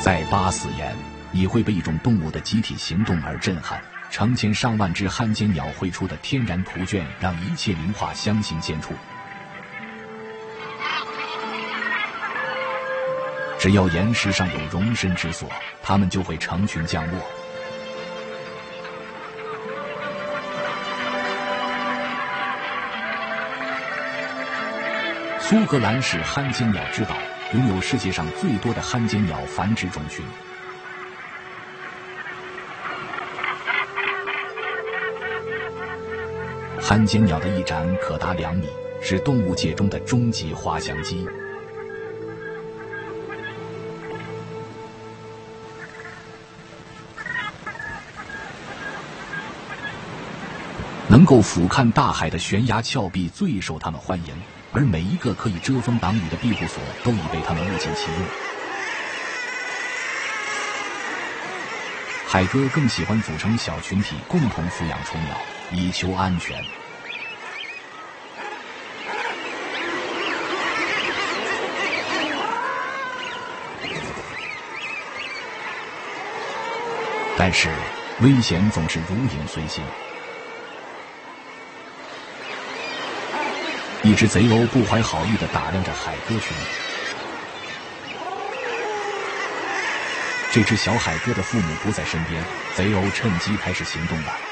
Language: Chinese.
在巴斯岩，你会被一种动物的集体行动而震撼。成千上万只汉奸鸟绘出的天然图卷，让一切名画相形见绌。只要岩石上有容身之所，它们就会成群降落。苏格兰是汉奸鸟之岛，拥有世界上最多的汉奸鸟繁殖种群。汉奸鸟的翼展可达2米，是动物界中的终极滑翔机。能够俯瞰大海的悬崖峭壁最受它们欢迎，而每一个可以遮风挡雨的庇护所都已被它们物尽其用。海鸽更喜欢组成小群体共同抚养雏鸟，以求安全。但是危险总是如影随形。一只贼鸥不怀好意地打量着海鸽群。这只小海鸽的父母不在身边，贼鸥趁机开始行动了。